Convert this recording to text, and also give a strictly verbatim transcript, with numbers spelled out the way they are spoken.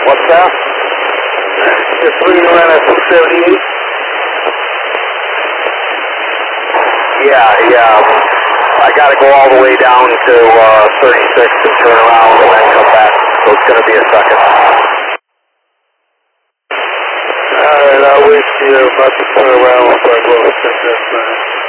What's that? Just swinging around at two seventy-eight. Yeah, yeah. I got to go all the way down to uh, thirty-six and turn around and then come back. So it's going to be a second. Alright, I'll wait till you're about to turn around before I go to six S nine.